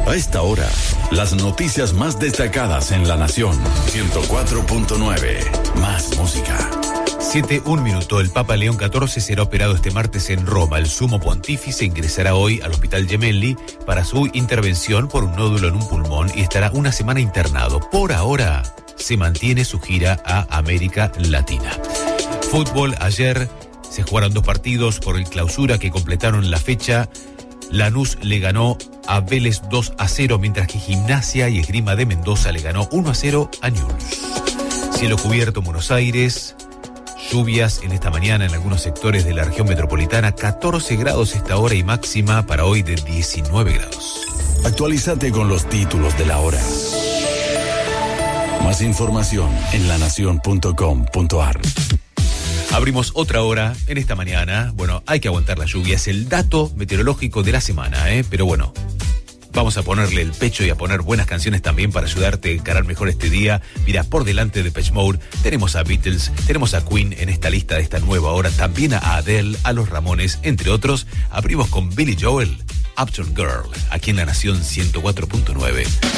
A esta hora, las noticias más destacadas en La Nación. 104.9. Más música. 7:01. El Papa León XIV será operado este martes en Roma. El sumo pontífice ingresará hoy al Hospital Gemelli para su intervención por un nódulo en un pulmón y estará una semana internado. Por ahora, se mantiene su gira a América Latina. Fútbol. Ayer se jugaron 2 partidos por el Clausura que completaron la fecha. Lanús le ganó a Vélez 2-0, mientras que Gimnasia y Esgrima de Mendoza le ganó 1-0 a Newell's. Cielo cubierto en Buenos Aires. Lluvias en esta mañana en algunos sectores de la región metropolitana. 14 grados esta hora y máxima para hoy de 19 grados. Actualízate con los títulos de la hora. Más información en lanacion.com.ar. Abrimos otra hora en esta mañana. Bueno, hay que aguantar la lluvia. Es el dato meteorológico de la semana, Pero bueno, vamos a ponerle el pecho y a poner buenas canciones también para ayudarte a encarar mejor este día. Mira, por delante de Depeche Mode tenemos a Beatles, tenemos a Queen en esta lista de esta nueva hora, también a Adele, a Los Ramones, entre otros. Abrimos con Billy Joel, Uptown Girl, aquí en La Nación 104.9.